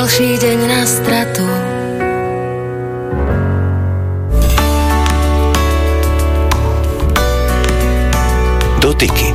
ďalší deň na stratu. Dotyky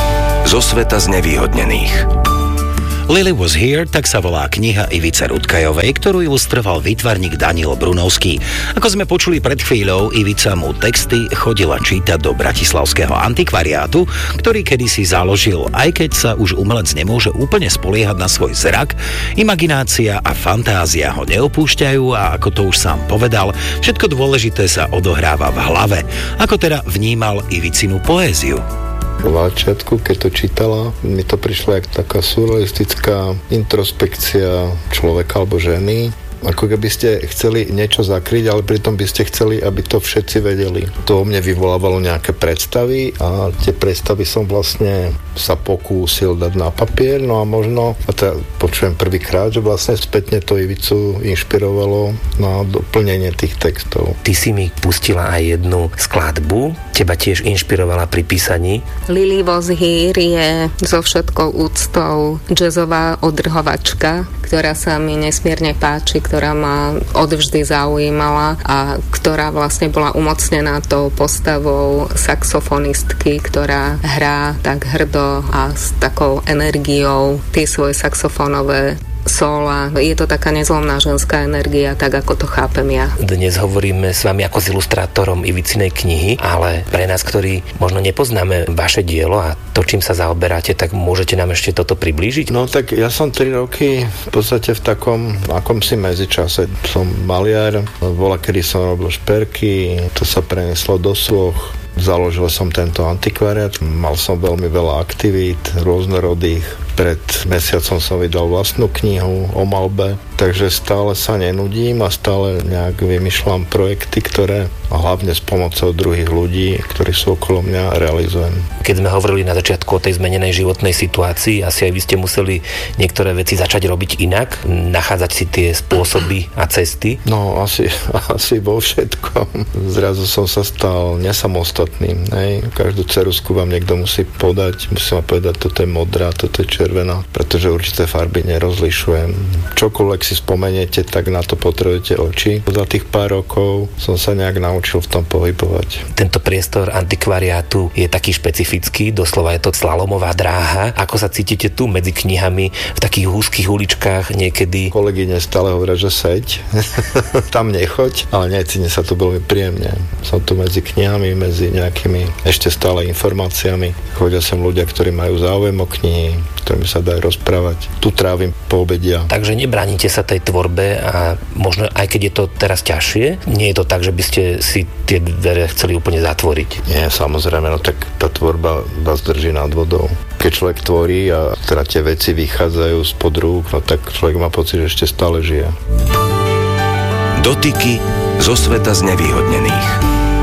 zo sveta znevýhodnených. Lily Was Here, tak sa volá kniha Ivice Rutkajovej, ktorú ilustroval výtvarník Daniel Brunovský. Ako sme počuli pred chvíľou, Ivica mu texty chodila čítať do bratislavského antikvariátu, ktorý kedysi založil. Aj keď sa už umelec nemôže úplne spoliehať na svoj zrak, imaginácia a fantázia ho neopúšťajú a ako to už sám povedal, všetko dôležité sa odohráva v hlave. Ako teda vnímal Ivicinu poéziu? V začiatku, keď to čítala, mi to prišlo jak taká surrealistická introspekcia človeka alebo ženy. Ako keby ste chceli niečo zakryť, ale pritom by ste chceli, aby to všetci vedeli. To o mne vyvolávalo nejaké predstavy a tie predstavy som vlastne sa pokúsil dať na papier, no a možno, a teda počujem prvýkrát, že vlastne spätne to Ivicu inšpirovalo na doplnenie tých textov. Ty si mi pustila aj jednu skladbu, teba tiež inšpirovala pri písaní. Lily Was Here je so všetkou úctou jazzová odrhovačka, ktorá sa mi nesmierne páči, ktorá ma odvždy zaujímala a ktorá vlastne bola umocnená tou postavou saxofonistky, ktorá hrá tak hrdo a s takou energiou tie svoje saxofónové sóla. Je to taká nezlomná ženská energia, tak ako to chápem ja. Dnes hovoríme s vami ako s ilustrátorom Ivicinej knihy, ale pre nás, ktorí možno nepoznáme vaše dielo a to, čím sa zaoberáte, tak môžete nám ešte toto priblížiť? No tak ja som 3 roky v podstate v takom akomsi medzičase. Som maliar, bola, kedy som robil šperky, to sa preneslo do sloh. Založil som tento antikvariát, mal som veľmi veľa aktivít rôznorodých. Pred mesiacom som vydal vlastnú knihu o malbe, takže stále sa nenudím a stále nejak vymýšľam projekty, ktoré hlavne s pomocou druhých ľudí, ktorí sú okolo mňa, realizujem. Keď sme hovorili na začiatku o tej zmenenej životnej situácii, asi aj vy ste museli niektoré veci začať robiť inak, nachádzať si tie spôsoby a cesty? No, asi vo všetkom. Zrazu som sa stal nesamostatným. Každú ceruzku vám niekto musí podať, musí ma povedať, toto je modrá, toto je červená, pretože určité farby nerozlišujem. Čokoľvek si spomeniete, tak na to potrebujete oči. Za tých pár rokov som sa nejak naučil v tom pohybovať. Tento priestor antikvariátu je taký špecifický, doslova je to slalomová dráha. Ako sa cítite tu medzi knihami v takých úzkých uličkách niekedy? Kolegyne stále hovoria, že seď, tam nechoď, ale necítim sa tu veľmi príjemne. Som tu medzi knihami, medzi nejakými ešte stále informáciami. Chodia sem ľudia, ktorí majú záujem o knihy, ktorými sa dajú rozprávať. Tu trávim po obedia. Takže nebránite sa tej tvorbe a možno aj keď je to teraz ťažšie, nie je to tak, že by ste si tie dvere chceli úplne zatvoriť? Nie, samozrejme, no tak tá tvorba vás drží nad vodou. Keď človek tvorí a teda tie veci vychádzajú spod rúk, no tak človek má pocit, že ešte stále žije. Dotyky zo sveta znevýhodnených.